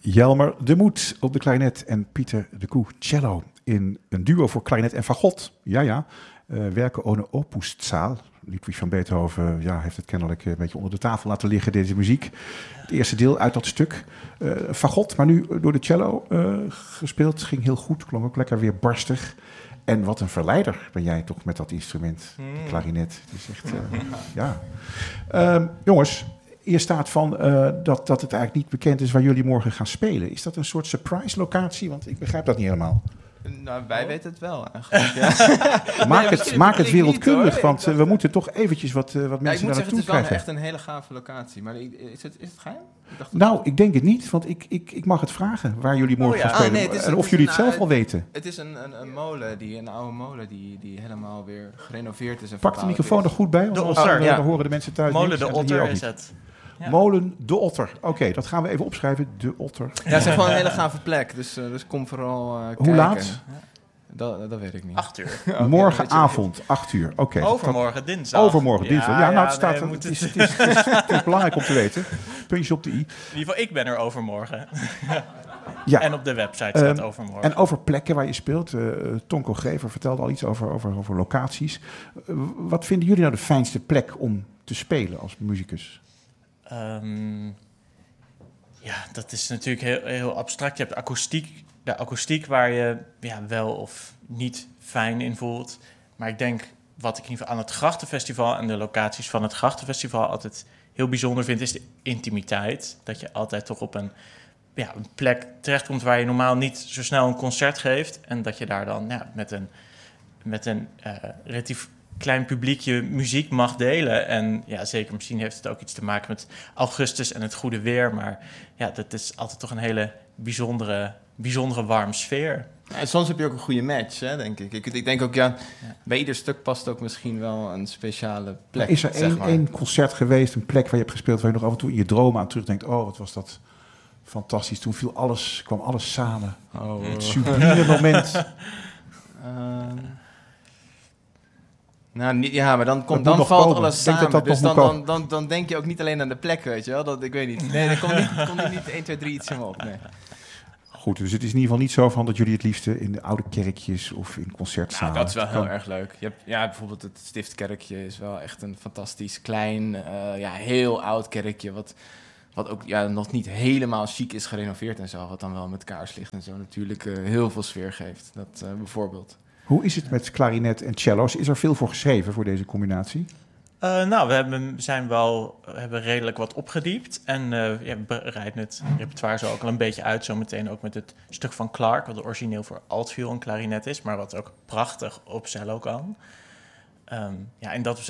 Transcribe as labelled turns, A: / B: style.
A: Jelmer de Moed op de klarinet en Pieter de Koe cello. In een duo voor klarinet en fagot. Werken ohne Opuszaal. Ludwig van Beethoven heeft het kennelijk een beetje onder de tafel laten liggen, deze muziek. Het eerste deel uit dat stuk. Fagot, maar nu door de cello gespeeld. Ging heel goed, klonk ook lekker weer barstig. En wat een verleider ben jij toch met dat instrument, de klarinet. Het is echt, jongens, hier staat van dat het eigenlijk niet bekend is waar jullie morgen gaan spelen. Is dat een soort surprise locatie? Want ik begrijp dat niet helemaal.
B: Nou, wij weten het wel eigenlijk. Ja.
A: Maak het wereldkundig, want we moeten toch eventjes wat mensen daar naartoe krijgen.
B: Het is wel echt een hele gave locatie. Maar is het geheim?
A: Ik denk het niet, want ik mag het vragen waar jullie morgen gaan spelen. En of jullie het zelf al weten.
B: Het is een molen, een oude molen die helemaal weer gerenoveerd is.
A: Pak de microfoon er goed bij, want dan horen de mensen thuis.
C: Molen de Otter is het.
A: Ja. Molen de Otter. Oké, dat gaan we even opschrijven. De Otter.
B: Ja, het is gewoon een hele gave plek. Dus kom vooral kijken.
A: Hoe laat?
B: Dat weet ik niet.
C: 8 uur.
A: Morgenavond, 8 uur. Oké.
C: Overmorgen dinsdag.
A: Overmorgen dinsdag. Het is belangrijk om te weten. Puntjes op de i.
C: In ieder geval, ik ben er overmorgen.
A: Ja.
C: En op de website staat overmorgen.
A: En over plekken waar je speelt. Tonko Grever vertelde al iets over locaties. Wat vinden jullie nou de fijnste plek om te spelen als muzikus?
C: Dat is natuurlijk heel abstract. Je hebt de akoestiek waar je wel of niet fijn in voelt. Maar ik denk, wat ik in ieder geval aan het Grachtenfestival en de locaties van het Grachtenfestival altijd heel bijzonder vind, is de intimiteit. Dat je altijd toch op een plek terechtkomt waar je normaal niet zo snel een concert geeft. En dat je daar dan met een relatief klein publiekje muziek mag delen. En zeker, misschien heeft het ook iets te maken met augustus en het goede weer. Maar dat is altijd toch een hele bijzondere warme sfeer.
B: Ja, en soms heb je ook een goede match, hè, denk ik. Ik denk ook, bij ieder stuk past ook misschien wel een speciale plek.
A: Is er één concert geweest, een plek waar je hebt gespeeld, waar je nog af en toe in je dromen aan terugdenkt, oh, wat was dat fantastisch. Toen kwam alles samen. Het sublieme moment.
B: Maar dan valt alles samen. Dan denk je ook niet alleen aan de plek, weet je wel. Ik weet niet. Nee, dan komt er niet 1, 2, 3 iets in me op. Nee.
A: Goed, dus het is in ieder geval niet zo van dat jullie het liefste in de oude kerkjes of in concertzalen...
B: Nou, dat is wel heel erg leuk. Je hebt, bijvoorbeeld het Stiftkerkje is wel echt een fantastisch klein, heel oud kerkje... Wat ook nog niet helemaal chic is gerenoveerd en zo. Wat dan wel met kaarslicht en zo natuurlijk heel veel sfeer geeft. Dat bijvoorbeeld.
A: Hoe is het met klarinet en cello's? Is er veel voor geschreven voor deze combinatie?
C: We hebben redelijk wat opgediept. En bereiden het repertoire zo ook al een beetje uit. Zometeen ook met het stuk van Clark, wat origineel voor altviool en klarinet is. Maar wat ook prachtig op cello kan. In dat